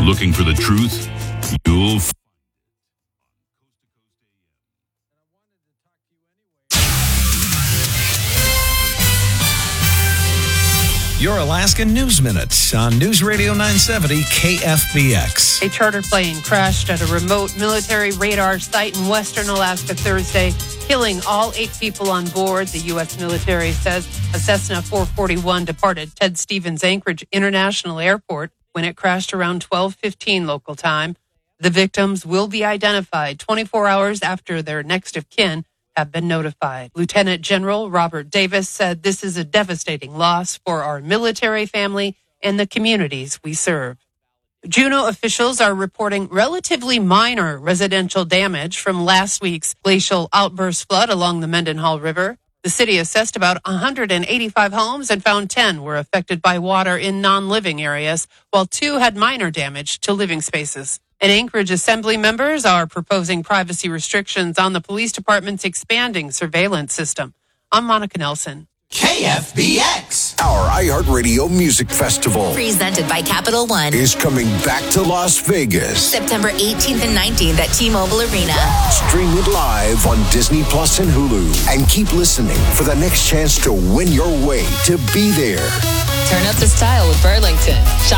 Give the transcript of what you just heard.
looking for the truth? You'll find Your Alaska News Minute on News Radio 970 KFBX. A charter plane crashed at a remote military radar site in western Alaska Thursday, killing all 8 people on board. The U.S. military says a Cessna 441 departed Ted Stevens Anchorage International Airport when it crashed around 12:15 local time. The victims will be identified 24 hours after their next of kin have been notified. Lieutenant General Robert Davis said this is a devastating loss for our military family and the communities we serve. Juneau officials are reporting relatively minor residential damage from last week's glacial outburst flood along the Mendenhall River. The city assessed about 185 homes and found 10 were affected by water in non-living areas, while 2 had minor damage to living spaces. And Anchorage Assembly members are proposing privacy restrictions on the police department's expanding surveillance system. I'm Monica Nelson. KFBX. Our iHeartRadio Music Festival, presented by Capital One, is coming back to Las Vegas. September 18th and 19th at T-Mobile Arena. Stream it live on Disney Plus and Hulu. And keep listening for the next chance to win your way to be there. Turn up the style with Burlington. Shop